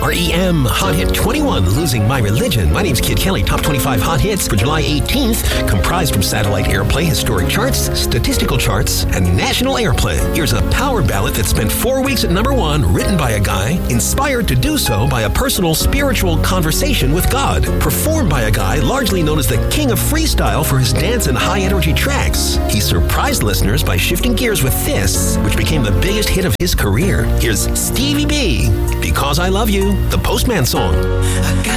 REM Hot Hit 21, Losing My Religion. My name's Kid Kelly. Top 25 Hot Hits for July 18th, comprised from satellite airplay, historic charts, statistical charts, and national airplay. Here's a power ballad that spent 4 weeks at number 1, written by a guy, inspired to do so by a personal spiritual conversation with God, performed by a guy largely known as the king of freestyle for his dance and high-energy tracks. He surprised listeners by shifting gears with this, which became the biggest hit of his career. Here's Stevie B, Because I Love You, the Postman song.